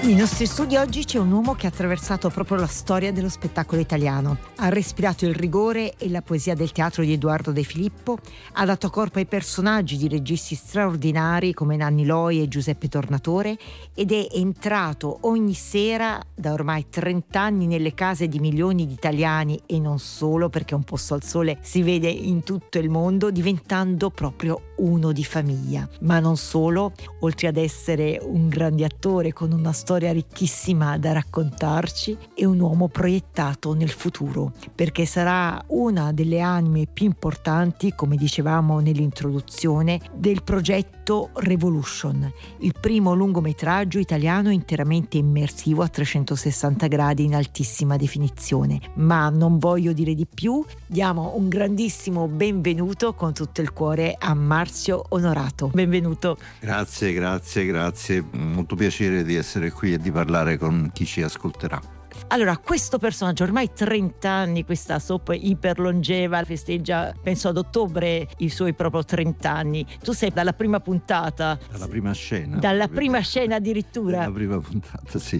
Nei nostri studi oggi c'è un uomo che ha attraversato proprio la storia dello spettacolo italiano. Ha respirato il rigore e la poesia del teatro di Edoardo De Filippo, ha dato corpo ai personaggi di registi straordinari come Nanni Loi e Giuseppe Tornatore ed è entrato ogni sera da ormai 30 anni nelle case di milioni di italiani e non solo, perché Un posto al sole si vede in tutto il mondo, diventando proprio uno di famiglia. Ma non solo, oltre ad essere un grande attore con una storia ricchissima da raccontarci, è un uomo proiettato nel futuro, perché sarà una delle anime più importanti, come dicevamo nell'introduzione, del progetto Revolution, il primo lungometraggio italiano interamente immersivo a 360 gradi in altissima definizione. Ma non voglio dire di più, diamo un grandissimo benvenuto con tutto il cuore a Marzio Onorato. Benvenuto. Grazie, molto piacere di essere qui e di parlare con chi ci ascolterà. Allora, questo personaggio, ormai 30 anni, questa soap iperlongeva, festeggia, penso ad ottobre, i suoi proprio 30 anni. Tu sei dalla prima puntata. Dalla prima scena. Dalla prima scena addirittura. Dalla prima puntata, sì.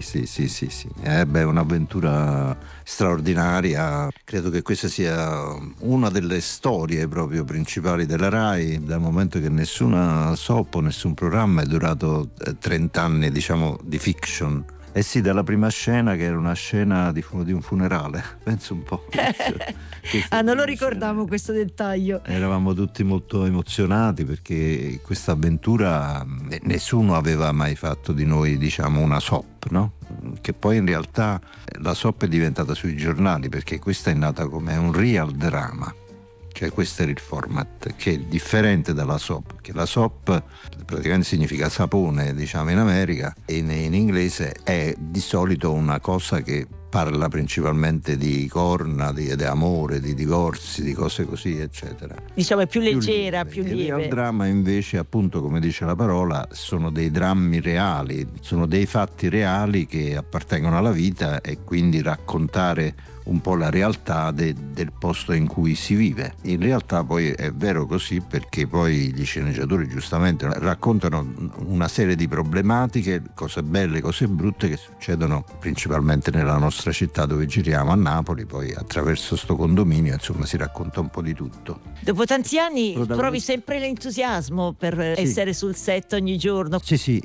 Un'avventura straordinaria. Credo che questa sia una delle storie proprio principali della Rai, dal momento che nessuna soap o nessun programma è durato 30 anni, diciamo, di fiction. Eh sì, dalla prima scena, che era una scena di un funerale, penso un po'. Non lo ricordavo questo dettaglio. Eravamo tutti molto emozionati perché questa avventura nessuno aveva mai fatto di noi, diciamo, una soap, no? Che poi in realtà la soap è diventata sui giornali, perché questa è nata come un real drama. Cioè questo era il format, che è differente dalla soap, che la soap praticamente significa sapone, diciamo, in America, e in inglese è di solito una cosa che parla principalmente di corna, di amore, di divorzi, di cose così, eccetera. Diciamo è più leggera, più lieve. Il dramma invece, appunto, come dice la parola, sono dei drammi reali, sono dei fatti reali che appartengono alla vita, e quindi raccontare un po' la realtà del posto in cui si vive. In realtà poi è vero così, perché poi gli sceneggiatori giustamente raccontano una serie di problematiche, cose belle, cose brutte, che succedono principalmente nella nostra città dove giriamo, a Napoli. Poi attraverso sto condominio, insomma, si racconta un po' di tutto. Dopo tanti anni trovi sempre l'entusiasmo per essere sul set ogni giorno? Sì,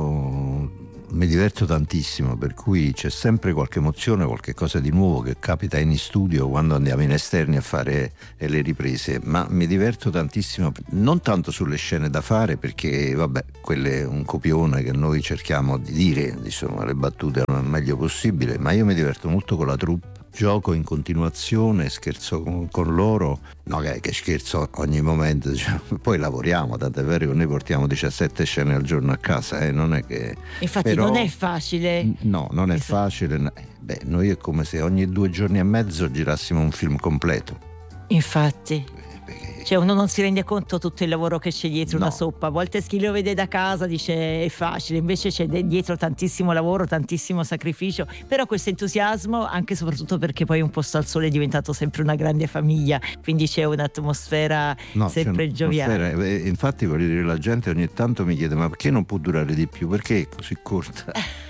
io mi diverto tantissimo, per cui c'è sempre qualche emozione, qualche cosa di nuovo che capita in studio quando andiamo in esterni a fare le riprese, ma mi diverto tantissimo, non tanto sulle scene da fare, perché vabbè, quelle è un copione che noi cerchiamo di dire, insomma, le battute al meglio possibile, ma io mi diverto molto con la troupe. Gioco in continuazione, scherzo con loro, no che scherzo ogni momento, diciamo. Poi lavoriamo, tant'è vero che noi portiamo 17 scene al giorno a casa, non è che... Infatti però, non è facile. No, non è facile. Noi è come se ogni 2 giorni e mezzo girassimo un film completo. Infatti. Cioè uno non si rende conto tutto il lavoro che c'è dietro una soap. A volte chi lo vede da casa dice è facile, invece c'è dietro tantissimo lavoro, tantissimo sacrificio, però questo entusiasmo, anche e soprattutto perché poi Un posto al sole è diventato sempre una grande famiglia, quindi c'è un'atmosfera sempre gioviale. Infatti, voglio dire, la gente ogni tanto mi chiede: ma perché non può durare di più? Perché è così corta?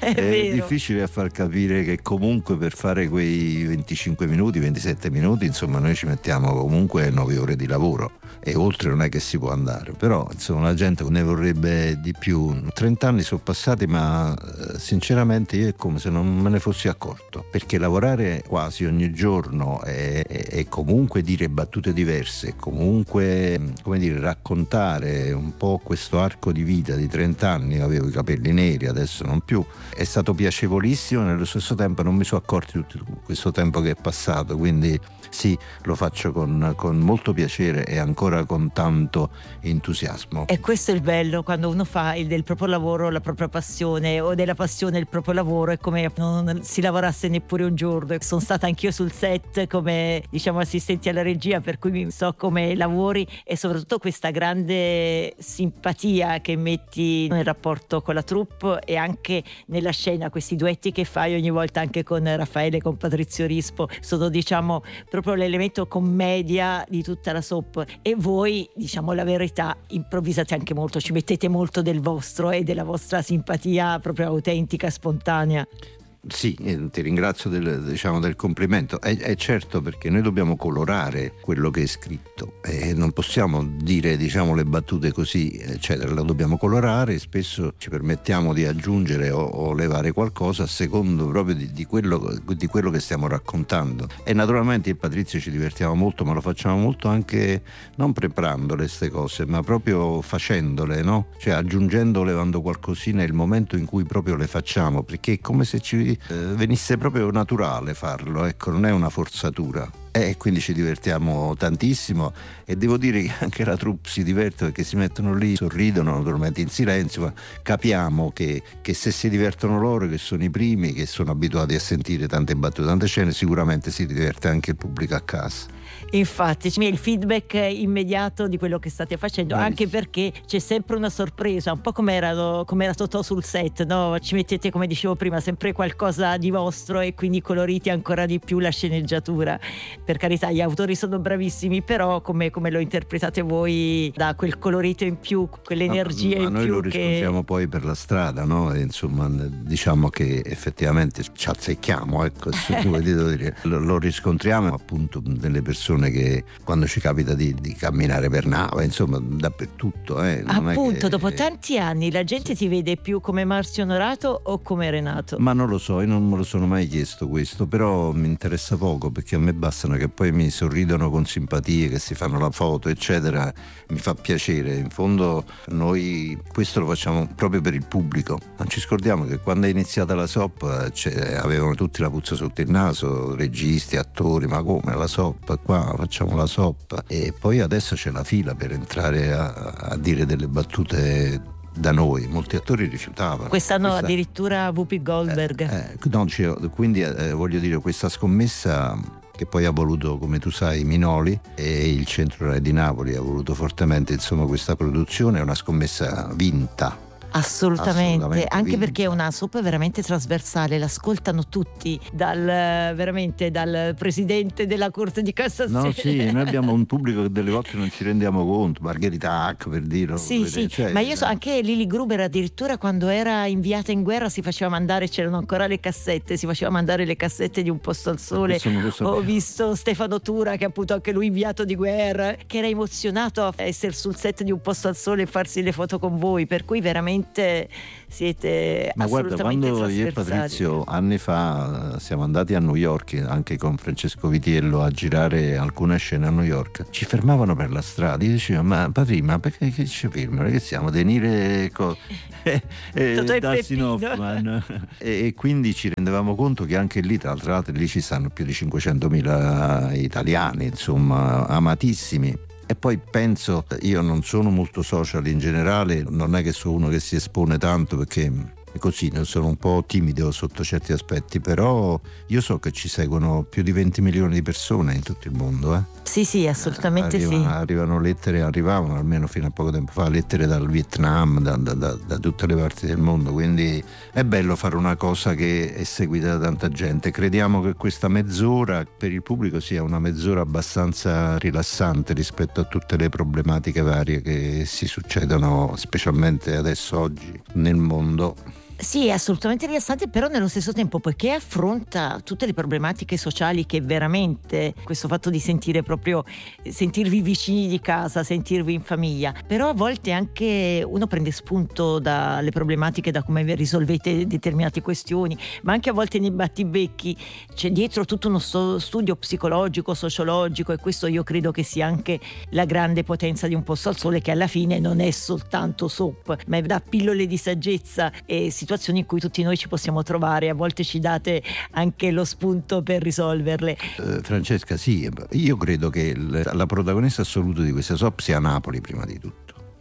È difficile a far capire che comunque per fare quei 25 minuti, 27 minuti, insomma, noi ci mettiamo comunque 9 ore di lavoro. E oltre non è che si può andare, però insomma la gente ne vorrebbe di più. 30 anni sono passati, ma sinceramente io è come se non me ne fossi accorto, perché lavorare quasi ogni giorno e comunque dire battute diverse, comunque, come dire, raccontare un po' questo arco di vita di 30 anni. Avevo i capelli neri, adesso non più, è stato piacevolissimo, nello stesso tempo non mi sono accorto di tutto questo tempo che è passato, quindi sì, lo faccio con molto piacere e ancora con tanto entusiasmo. E questo è il bello, quando uno fa del proprio lavoro la propria passione, o della passione il proprio lavoro, è come non si lavorasse neppure un giorno. Sono stata anch'io sul set come, diciamo, assistenti alla regia, per cui so come lavori, e soprattutto questa grande simpatia che metti nel rapporto con la troupe e anche nella scena, questi duetti che fai ogni volta anche con Raffaele, con Patrizio Rispo, sono, diciamo, proprio proprio l'elemento commedia di tutta la soap, e voi, diciamo la verità, improvvisate anche molto, ci mettete molto del vostro e della vostra simpatia proprio autentica, spontanea. Sì, ti ringrazio del complimento. È certo, perché noi dobbiamo colorare quello che è scritto e non possiamo dire le battute così, eccetera. Lo dobbiamo colorare e spesso ci permettiamo di aggiungere o levare qualcosa a secondo proprio di quello che stiamo raccontando. E naturalmente io e Patrizia ci divertiamo molto, ma lo facciamo molto anche non preparandole queste cose, ma proprio facendole, no? Cioè aggiungendo o levando qualcosina nel momento in cui proprio le facciamo, perché è come se ci venisse proprio naturale farlo, ecco, non è una forzatura. E quindi ci divertiamo tantissimo, e devo dire che anche la troupe si diverte, perché si mettono lì, sorridono naturalmente in silenzio, ma capiamo che se si divertono loro, che sono i primi, che sono abituati a sentire tante battute, tante scene, sicuramente si diverte anche il pubblico a casa. Infatti c'è il feedback immediato di quello che state facendo, anche perché c'è sempre una sorpresa, un po' come era Totò sul set, no? Ci mettete, come dicevo prima, sempre qualcosa di vostro, e quindi coloriti ancora di più la sceneggiatura. Per carità, gli autori sono bravissimi, però come lo interpretate voi dà quel colorito in più, quell'energia in più. Noi lo riscontriamo poi per la strada, no? E insomma, diciamo che effettivamente ci azzecchiamo, ecco, lo riscontriamo appunto delle persone che quando ci capita di camminare per Nava, insomma dappertutto, non appunto, dopo tanti anni la gente ti vede più come Marzio Onorato o come Renato? Ma non lo so, io non me lo sono mai chiesto questo, però mi interessa poco, perché a me bastano che poi mi sorridono con simpatie, che si fanno la foto eccetera, mi fa piacere. In fondo noi questo lo facciamo proprio per il pubblico. Non ci scordiamo che quando è iniziata la soap avevano tutti la puzza sotto il naso, registi, attori, ma come la soap, qua facciamo la soap, e poi adesso c'è la fila per entrare a dire delle battute da noi. Molti attori rifiutavano. Quest'anno addirittura Whoopi Goldberg. Quindi voglio dire, questa scommessa che poi ha voluto, come tu sai, Minoli, e il Centro Rai di Napoli ha voluto fortemente, insomma, questa produzione è una scommessa vinta. Assolutamente, anche vinta. Perché è una soap veramente trasversale, l'ascoltano tutti, dal presidente della Corte di Cassazione. No, sì, noi abbiamo un pubblico che delle volte non ci rendiamo conto, Margherita Hack per dirlo. Sì, ma io so anche Lily Gruber, addirittura quando era inviata in guerra si faceva mandare, c'erano ancora le cassette, si faceva mandare le cassette di Un posto al sole. Ho visto Stefano Tura, che appunto anche lui inviato di guerra, che era emozionato a essere sul set di Un posto al sole e farsi le foto con voi, per cui veramente siete assolutamente trasversali. Quando io e Patrizio anni fa siamo andati a New York anche con Francesco Vitiello a girare alcune scene a New York, ci fermavano per la strada, io dicevo: ma Patrizio, ma perché ci fermano? Che siamo Denire Dustin Hoffman? E quindi ci rendevamo conto che anche lì, tra l'altro, lì ci stanno più di 500.000 italiani, insomma, amatissimi. E poi penso, io non sono molto social in generale, non è che sono uno che si espone tanto, perché è così, sono un po' timido sotto certi aspetti, però io so che ci seguono più di 20 milioni di persone in tutto il mondo. Sì, assolutamente. Arrivavano almeno fino a poco tempo fa lettere dal Vietnam, da tutte le parti del mondo, quindi è bello fare una cosa che è seguita da tanta gente. Crediamo che questa mezz'ora per il pubblico sia una mezz'ora abbastanza rilassante rispetto a tutte le problematiche varie che si succedono, specialmente adesso, oggi, nel mondo. Sì, è assolutamente rilassante, però nello stesso tempo, poiché affronta tutte le problematiche sociali che veramente, questo fatto di sentirvi vicini di casa, sentirvi in famiglia, però a volte anche uno prende spunto dalle problematiche, da come risolvete determinate questioni, ma anche a volte nei battibecchi c'è dietro tutto uno studio psicologico, sociologico, e questo io credo che sia anche la grande potenza di Un posto al sole, che alla fine non è soltanto soap, ma è da pillole di saggezza e situazioni in cui tutti noi ci possiamo trovare. A volte ci date anche lo spunto per risolverle. Francesca, sì, io credo che la protagonista assoluta di questa soap sia Napoli, prima di tutto.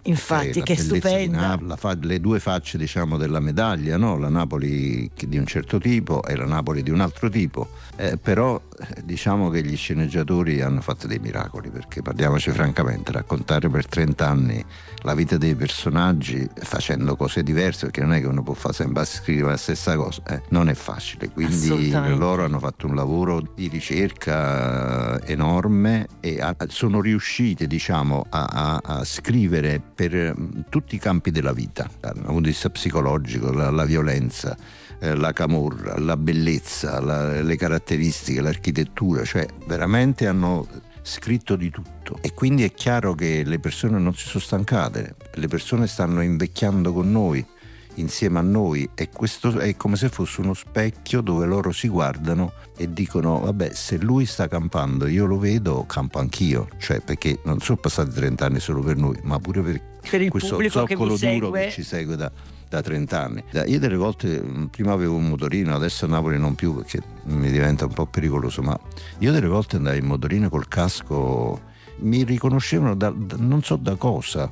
Infatti, che stupenda. Le due facce, diciamo, della medaglia, no? La Napoli di un certo tipo e la Napoli di un altro tipo. Però diciamo che gli sceneggiatori hanno fatto dei miracoli, perché parliamoci francamente, raccontare per 30 anni la vita dei personaggi facendo cose diverse, perché non è che uno può fare sempre scrivere la stessa cosa, non è facile. Quindi loro hanno fatto un lavoro di ricerca enorme e sono riusciti, diciamo, a scrivere per tutti i campi della vita, dal punto di vista psicologico, la violenza, la camorra, la bellezza, le caratteristiche, l'architettura, cioè veramente hanno scritto di tutto. E quindi è chiaro che le persone non si sono stancate, le persone stanno invecchiando con noi, insieme a noi, e questo è come se fosse uno specchio dove loro si guardano e dicono: vabbè, se lui sta campando, io lo vedo, campo anch'io. Cioè, perché non sono passati 30 anni solo per noi, ma pure per il questo pubblico zoccolo che duro che ci segue da 30 anni. Io delle volte, prima avevo un motorino, adesso a Napoli non più perché mi diventa un po' pericoloso, ma io delle volte andavo in motorino col casco, mi riconoscevano non so da cosa.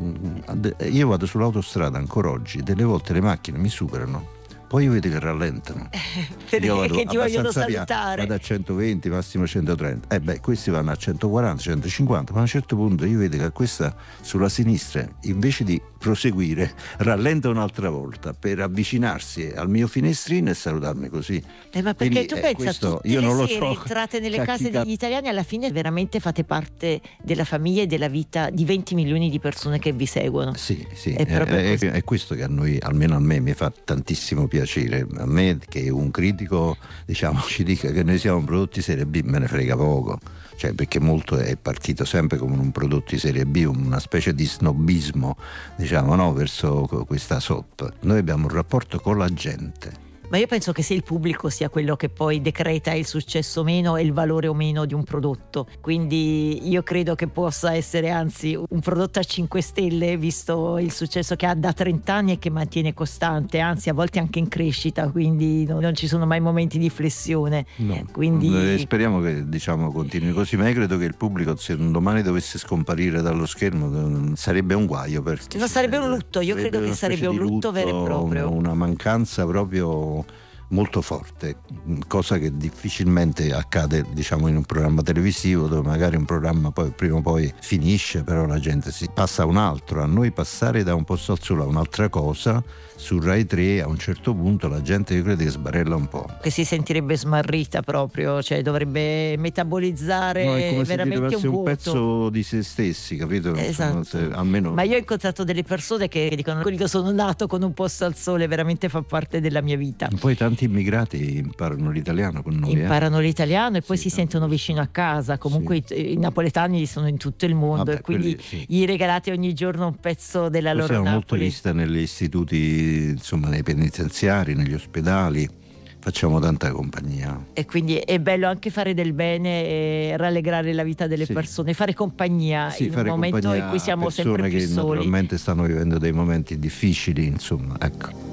Io vado sull'autostrada ancora oggi, delle volte le macchine mi superano, poi io vedo che rallentano, perché ti vogliono salutare, vado a 120, massimo 130, questi vanno a 140, 150, ma a un certo punto io vedo che questa sulla sinistra, invece di proseguire, rallenta un'altra volta per avvicinarsi al mio finestrino e salutarmi così. Ma perché quindi, tu pensa, tutte io non le lo sere so, entrate nelle case degli italiani, alla fine veramente fate parte della famiglia e della vita di 20 milioni di persone che vi seguono. Sì, è questo che a noi, almeno a me, mi fa tantissimo piacere. A me, che un critico, diciamo, ci dica che noi siamo prodotti serie B, me ne frega poco. Cioè, perché molto è partito sempre come un prodotto di serie B, una specie di snobismo, diciamo, no, verso questa soap. Noi abbiamo un rapporto con la gente. Ma io penso che se il pubblico sia quello che poi decreta il successo o meno e il valore o meno di un prodotto, quindi io credo che possa essere anzi un prodotto a 5 stelle visto il successo che ha da 30 anni e che mantiene costante, anzi a volte anche in crescita, quindi non ci sono mai momenti di flessione. No. Quindi speriamo che, diciamo, continui così, ma io credo che il pubblico, se un domani dovesse scomparire dallo schermo, sarebbe un guaio, non sarebbe un lutto, io credo che sarebbe un lutto vero e proprio, una mancanza proprio molto forte, cosa che difficilmente accade, diciamo, in un programma televisivo, dove magari un programma poi prima o poi finisce, però la gente si passa a un altro. A noi passare da un posto al sole a un'altra cosa su Rai 3, a un certo punto la gente, io credo, che sbarella un po', che si sentirebbe smarrita proprio, cioè dovrebbe metabolizzare, no, è come veramente se un pezzo di se stessi, capito? Esatto. Almeno. Ma io ho incontrato delle persone che dicono: quelli che sono nato con un posto al sole, veramente fa parte della mia vita. Poi tanti immigrati imparano l'italiano con noi. Imparano l'italiano e poi si sentono vicino a casa. Comunque i napoletani sono in tutto il mondo, e quindi gli regalate ogni giorno un pezzo della loro Napoli. Siamo molto vista negli istituti, insomma, nei penitenziari, negli ospedali. Facciamo tanta compagnia. E quindi è bello anche fare del bene e rallegrare la vita delle persone, fare compagnia in un momento in cui siamo sempre più soli. Persone che naturalmente stanno vivendo dei momenti difficili, insomma, ecco.